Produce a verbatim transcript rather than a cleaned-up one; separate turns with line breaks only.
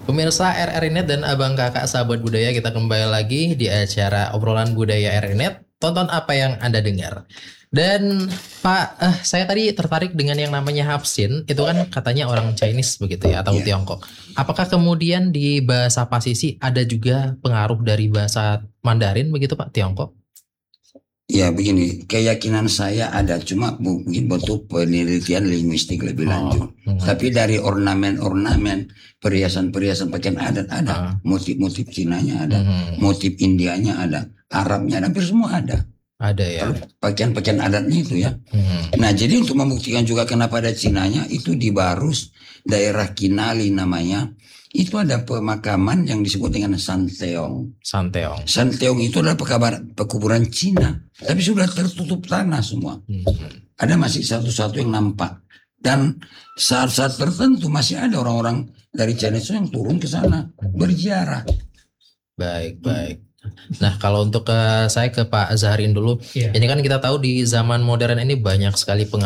Pemirsa R R I Net dan abang kakak sahabat budaya, kita kembali lagi di acara obrolan budaya R R I Net. Tonton apa yang Anda dengar. Dan Pak, eh, saya tadi tertarik dengan yang namanya Hapsin. Itu kan katanya orang Chinese begitu ya, atau
Iya.
Tiongkok. Apakah kemudian di bahasa Pasisi ada juga pengaruh dari bahasa Mandarin begitu Pak, Tiongkok?
Ya begini, keyakinan saya ada, cuma mungkin butuh penelitian linguistik lebih lanjut.
hmm.
Tapi dari ornamen-ornamen, perhiasan-perhiasan pakaian adat ada,
Ah.
motif-motif Cinanya ada,
Hmm.
motif Indianya ada, Arabnya ada, hampir semua ada.
Ada ya.
Pakaian-pakaian adatnya itu ya.
Hmm.
Nah jadi untuk membuktikan juga kenapa ada Cinanya, itu di Barus, daerah Kinali namanya, itu ada pemakaman yang disebut dengan Santeong.
Santeong.
Santeong itu adalah pekabar, pekuburan Cina, tapi sudah tertutup tanah semua.
Hmm.
Ada masih satu-satu yang nampak. Dan saat-saat tertentu masih ada orang-orang dari Cina yang turun ke sana berziarah.
Baik, baik. Nah, kalau untuk ke saya ke Pak Zaharin dulu.
Iya.
Ini kan kita tahu di zaman modern ini banyak sekali pengaruh